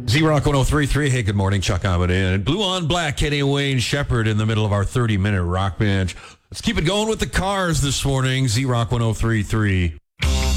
Z-Rock 1033. Hey, good morning. Chuck Ahmed in. Blue on Black, Kenny Wayne Shepherd in the middle of our 30-minute rock bench. Let's keep it going with the cars this morning. Z-Rock 1033.